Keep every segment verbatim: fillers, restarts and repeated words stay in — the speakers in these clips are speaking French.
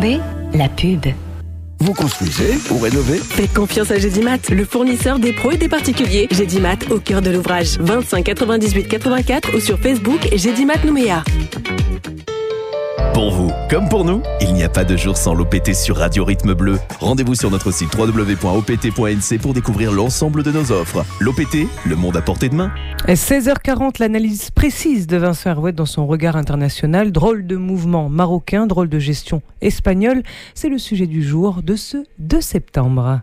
B, la pub. Vous construisez ou rénovez? Faites confiance à Gédimat, le fournisseur des pros et des particuliers. Gédimat au cœur de l'ouvrage. vingt-cinq quatre-vingt-dix-huit quatre-vingt-quatre ou sur Facebook Gédimat Nouméa. Pour vous, comme pour nous, il n'y a pas de jour sans l'O P T sur Radio Rythme Bleu. Rendez-vous sur notre site w w w point o p t point n c pour découvrir l'ensemble de nos offres. L'O P T, le monde à portée de main. seize heures quarante, l'analyse précise de Vincent Herouet dans son regard international. Drôle de mouvement marocain, drôle de gestion espagnole. C'est le sujet du jour de ce deux septembre.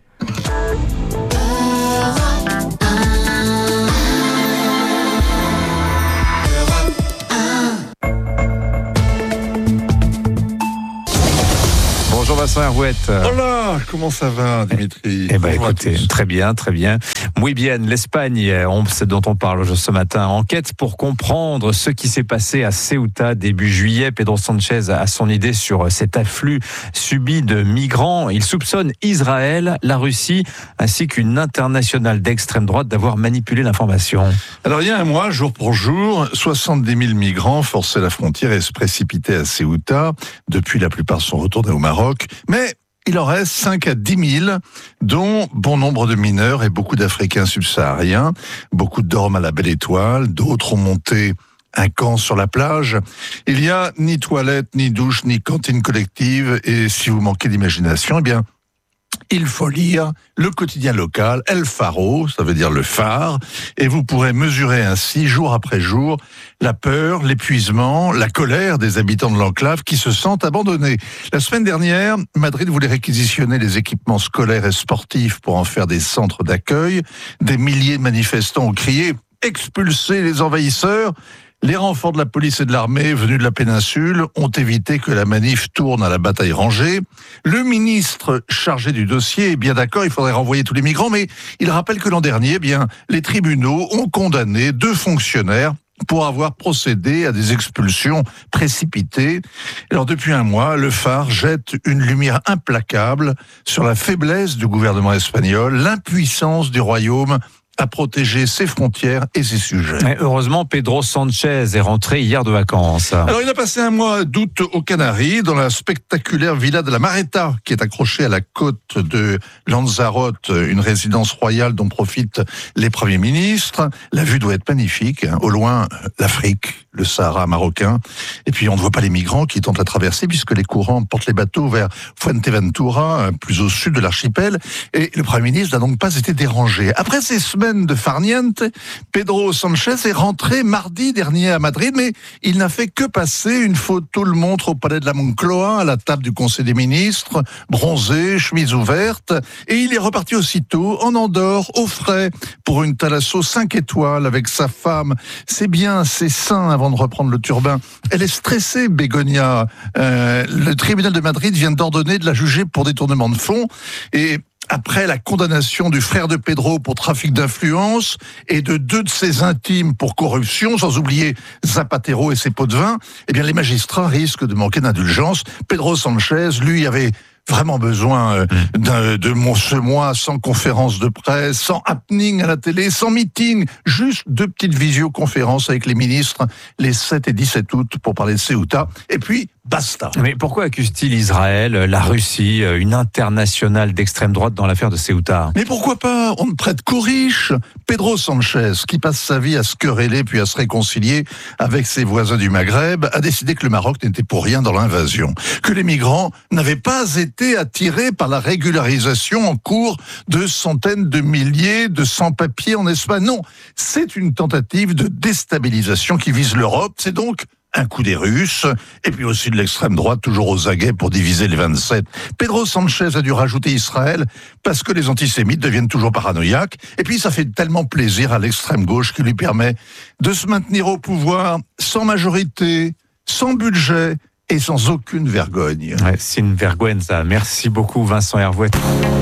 Bonjour Vincent Herouet. Hola, comment ça va Dimitri? Eh ben écoutez, très bien, très bien. Muy bien, l'Espagne, c'est dont on parle ce matin. Enquête pour comprendre ce qui s'est passé à Ceuta début juillet. Pedro Sanchez a son idée sur cet afflux subi de migrants. Il soupçonne Israël, la Russie, ainsi qu'une internationale d'extrême droite d'avoir manipulé l'information. Alors il y a un mois, jour pour jour, soixante-dix mille migrants forçaient la frontière et se précipitaient à Ceuta. Depuis, la plupart sont retournés au Maroc. Mais il en reste cinq à dix mille, dont bon nombre de mineurs et beaucoup d'Africains subsahariens. Beaucoup dorment à la Belle Étoile, d'autres ont monté un camp sur la plage. Il n'y a ni toilette, ni douche, ni cantine collective. Et si vous manquez d'imagination, eh bien, il faut lire le quotidien local, El Faro, ça veut dire le phare, et vous pourrez mesurer ainsi, jour après jour, la peur, l'épuisement, la colère des habitants de l'enclave qui se sentent abandonnés. La semaine dernière, Madrid voulait réquisitionner les équipements scolaires et sportifs pour en faire des centres d'accueil. Des milliers de manifestants ont crié « Expulsez les envahisseurs !» Les renforts de la police et de l'armée venus de la péninsule ont évité que la manif tourne à la bataille rangée. Le ministre chargé du dossier est bien d'accord, il faudrait renvoyer tous les migrants, mais il rappelle que l'an dernier, eh bien, les tribunaux ont condamné deux fonctionnaires pour avoir procédé à des expulsions précipitées. Alors depuis un mois, le phare jette une lumière implacable sur la faiblesse du gouvernement espagnol, l'impuissance du royaume à protéger ses frontières et ses sujets. Et heureusement, Pedro Sanchez est rentré hier de vacances. Alors, il a passé un mois d'août aux Canaries, dans la spectaculaire villa de la Mareta, qui est accrochée à la côte de Lanzarote, une résidence royale dont profitent les premiers ministres. La vue doit être magnifique, hein. Au loin, l'Afrique, le Sahara marocain. Et puis, on ne voit pas les migrants qui tentent la traversée, puisque les courants portent les bateaux vers Fuerteventura, plus au sud de l'archipel. Et le Premier ministre n'a donc pas été dérangé. Après ces semaines de farniente, Pedro Sanchez est rentré mardi dernier à Madrid, mais il n'a fait que passer. Une photo le montre au palais de la Moncloa, à la table du Conseil des ministres, bronzé, chemise ouverte, et il est reparti aussitôt en Andorre, au frais, pour une thalasso cinq étoiles avec sa femme. C'est bien, c'est sain avant de reprendre le turbin. Elle est stressée, Bégonia. Euh, le tribunal de Madrid vient d'ordonner de la juger pour détournement de fonds, et après la condamnation du frère de Pedro pour trafic d'influence et de deux de ses intimes pour corruption, sans oublier Zapatero et ses pots de vin, eh bien les magistrats risquent de manquer d'indulgence. Pedro Sanchez, lui, avait vraiment besoin de, de mon, ce mois sans conférence de presse, sans happening à la télé, sans meeting, juste deux petites visioconférences avec les ministres les sept et dix-sept août pour parler de Ceuta. Et puis, basta. Mais pourquoi accuse-t-il Israël, la Russie, une internationale d'extrême droite dans l'affaire de Ceuta? Mais pourquoi pas? On ne prête qu'aux riches. Pedro Sanchez, qui passe sa vie à se quereller puis à se réconcilier avec ses voisins du Maghreb, a décidé que le Maroc n'était pour rien dans l'invasion, que les migrants n'avaient pas été attirés par la régularisation en cours de centaines de milliers de sans-papiers en Espagne. Non, c'est une tentative de déstabilisation qui vise l'Europe. C'est donc un coup des Russes, et puis aussi de l'extrême droite, toujours aux aguets pour diviser les vingt-sept. Pedro Sanchez a dû rajouter Israël, parce que les antisémites deviennent toujours paranoïaques, et puis ça fait tellement plaisir à l'extrême gauche qui lui permet de se maintenir au pouvoir sans majorité, sans budget, et sans aucune vergogne. Ouais, c'est une vergogne ça. Merci beaucoup Vincent Herouet.